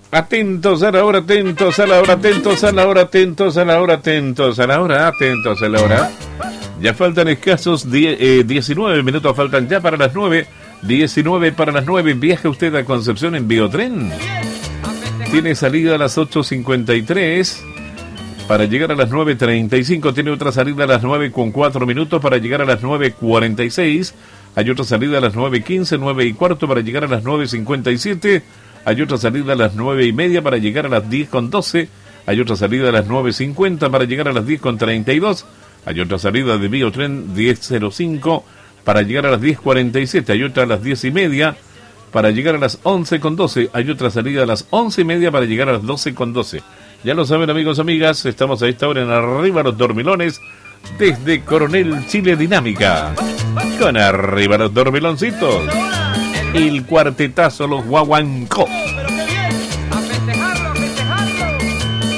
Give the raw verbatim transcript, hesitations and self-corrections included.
Atentos a la hora, atentos a la hora, atentos a la hora, atentos a la hora, atentos a la hora, atentos a la hora. Ya faltan escasos die, eh, diecinueve minutos, faltan ya para las nueve. diecinueve para las nueve. Viaja usted a Concepción en Biotren. Tiene salida a las ocho cincuenta y tres para llegar a las nueve treinta y cinco. Tiene otra salida a las nueve con cuatro minutos para llegar a las nueve cuarenta y seis. Hay otra salida a las nueve quince, nueve y cuarto para llegar a las nueve cincuenta y siete. Hay otra salida a las nueve y media para llegar a las diez con doce. Hay otra salida a las nueve cincuenta para llegar a las diez con treinta y dos. Hay otra salida de Biotren diez cero cinco para llegar a las diez cuarenta y siete. Hay otra a las diez y media para llegar a las once con doce. Hay otra salida a las once y media para llegar a las doce con doce. Ya lo saben, amigos, amigas, estamos a esta hora en Arriba los Dormilones desde Coronel Chile Dinámica. Con Arriba los Dormiloncitos. El cuartetazo, los guaguancó.